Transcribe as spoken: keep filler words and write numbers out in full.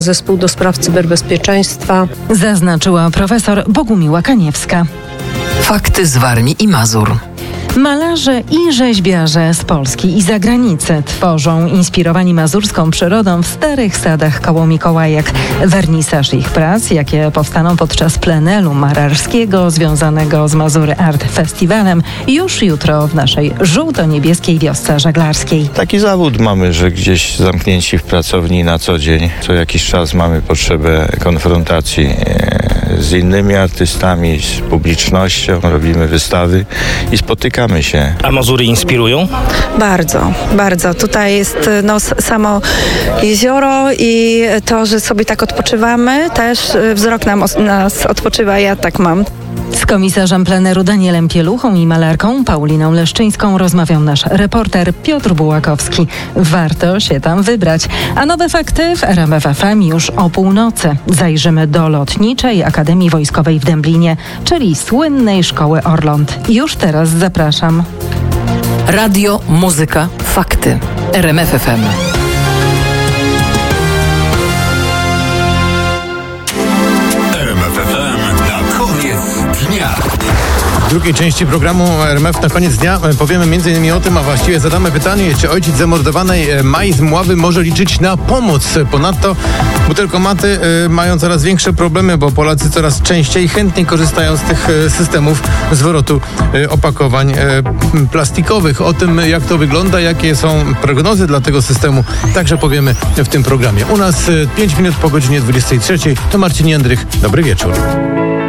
Zespół do spraw cyberbezpieczeństwa, zaznaczyła profesor Bogumiła Kaniewska. Fakty z Warmii i Mazur. Malarze i rzeźbiarze z Polski i zagranicy tworzą, inspirowani mazurską przyrodą, w Starych Sadach koło Mikołajek. Wernisaż ich prac, jakie powstaną podczas plenelu mararskiego związanego z Mazury Art Festiwalem, już jutro w naszej żółto-niebieskiej wiosce żeglarskiej. Taki zawód mamy, że gdzieś zamknięci w pracowni na co dzień, co jakiś czas mamy potrzebę konfrontacji z innymi artystami, z publicznością, robimy wystawy i spotykamy się. A Mazury inspirują? Bardzo, bardzo. Tutaj jest no, samo jezioro i to, że sobie tak odpoczywamy, też wzrok nam, nas odpoczywa, ja tak mam. Z komisarzem pleneru Danielem Pieluchą i malarką Pauliną Leszczyńską rozmawiał nasz reporter Piotr Bułakowski. Warto się tam wybrać. A nowe fakty w R M F F M już o północy. Zajrzymy do Lotniczej Akademii Wojskowej w Dęblinie, czyli słynnej szkoły Orląt. Już teraz zapraszam. Radio, muzyka, fakty. R M F F M. W drugiej części programu R M F na koniec dnia powiemy między innymi o tym, a właściwie zadamy pytanie, czy ojciec zamordowanej Mai z Mławy może liczyć na pomoc. Ponadto butelkomaty mają coraz większe problemy, bo Polacy coraz częściej chętniej korzystają z tych systemów zwrotu opakowań plastikowych. O tym, jak to wygląda, jakie są prognozy dla tego systemu, także powiemy w tym programie. U nas pięć minut po godzinie dwudziestej trzeciej. To Marcin Jędrych. Dobry wieczór.